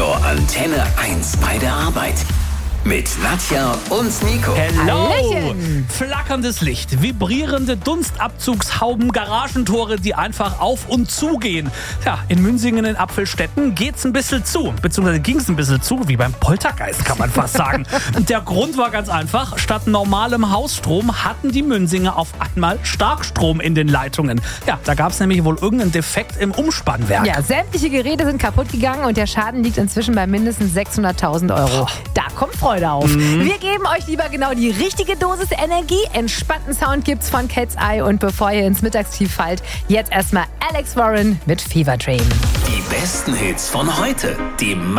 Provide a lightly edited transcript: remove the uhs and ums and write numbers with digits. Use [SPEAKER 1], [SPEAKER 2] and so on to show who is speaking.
[SPEAKER 1] Zur Antenne 1 bei der Arbeit. Mit Nadja und Nico.
[SPEAKER 2] Hello!
[SPEAKER 3] Hallöchen.
[SPEAKER 2] Flackerndes Licht, vibrierende Dunstabzugshauben, Garagentore, die einfach auf und zu gehen. Ja, in Münsingen in Apfelstetten geht's ein bisschen zu, beziehungsweise ging's ein bisschen zu, wie beim Poltergeist, kann man fast sagen. Und der Grund war ganz einfach, statt normalem Hausstrom hatten die Mynsinger auf einmal Starkstrom in den Leitungen. Ja, da gab's nämlich wohl irgendeinen Defekt im Umspannwerk.
[SPEAKER 3] Ja, sämtliche Geräte sind kaputt gegangen und der Schaden liegt inzwischen bei mindestens 600.000 Euro. Da kommt Freude auf. Wir geben euch lieber genau die richtige Dosis Energie. Entspannten Sound gibt's von Cat's Eye und bevor ihr ins Mittagstief fallt, jetzt erstmal Alex Warren mit Fever Dream.
[SPEAKER 1] Die besten Hits von heute. Die